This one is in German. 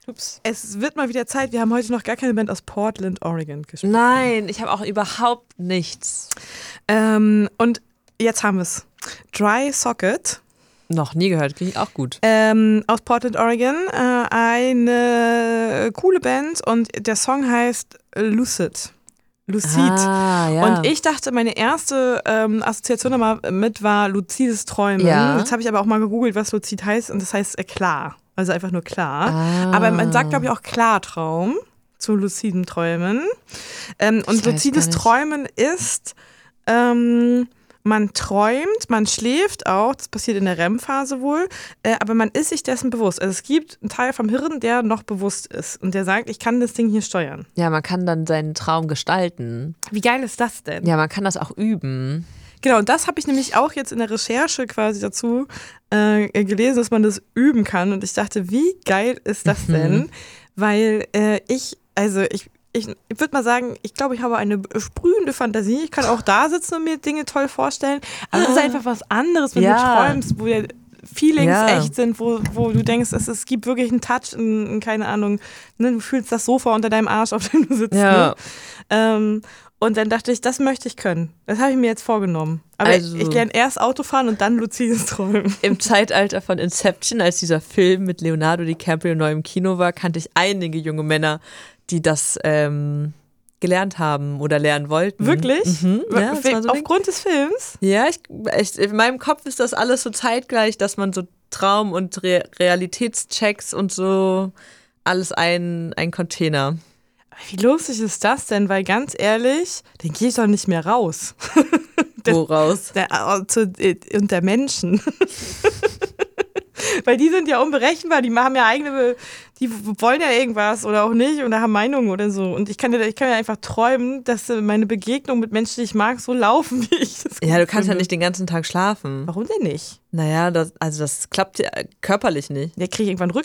Ups. Es wird mal wieder Zeit. Wir haben heute noch gar keine Band aus Portland, Oregon gespielt. Nein, ich habe auch überhaupt nichts. Und jetzt haben wir es. Dry Socket. Noch nie gehört, klingt auch gut. Aus Portland, Oregon. Eine coole Band und der Song heißt Lucid. Ja. Und ich dachte, meine erste Assoziation damit war luzides Träumen. Ja. Jetzt habe ich aber auch mal gegoogelt, was luzid heißt und das heißt klar. Also einfach nur klar. Aber man sagt, glaube ich, auch Klartraum zu luziden Träumen. Und luzides Träumen ist, man träumt, man schläft auch, das passiert in der REM-Phase wohl, aber man ist sich dessen bewusst. Also es gibt einen Teil vom Hirn, der noch bewusst ist und der sagt, ich kann das Ding hier steuern. Ja, man kann dann seinen Traum gestalten. Wie geil ist das denn? Ja, man kann das auch üben. Genau, und das habe ich nämlich auch jetzt in der Recherche quasi dazu gelesen, dass man das üben kann. Und ich dachte, wie geil ist das denn? Weil ich würde mal sagen, ich glaube, ich habe eine sprühende Fantasie. Ich kann auch da sitzen und mir Dinge toll vorstellen. Aber es ist einfach was anderes, wenn du träumst, wo ja Feelings echt sind, wo du denkst, es gibt wirklich einen Touch, keine Ahnung, ne, du fühlst das Sofa unter deinem Arsch, auf dem du sitzt. Ja. Ne? Und dann dachte ich, das möchte ich können. Das habe ich mir jetzt vorgenommen. Aber Also, ich lerne erst Autofahren und dann luzides Träumen. Im Zeitalter von Inception, als dieser Film mit Leonardo DiCaprio neu im Kino war, kannte ich einige junge Männer, die das gelernt haben oder lernen wollten. Wirklich? Ja, das war so aufgrund des Films? Ja, in meinem Kopf ist das alles so zeitgleich, dass man so Traum- und Realitätschecks und so alles ein Container. Wie lustig ist das denn? Weil ganz ehrlich, dann gehe ich doch nicht mehr raus. Wo raus? Unter Menschen. Weil die sind ja unberechenbar, die haben ja die wollen ja irgendwas oder auch nicht oder haben Meinungen oder so. Und ich kann ja einfach träumen, dass meine Begegnungen mit Menschen, die ich mag, so laufen, wie ich das Ja, du kannst ja nicht den ganzen Tag schlafen. Warum denn nicht? Naja, das klappt ja körperlich nicht. Ja, kriege ich irgendwann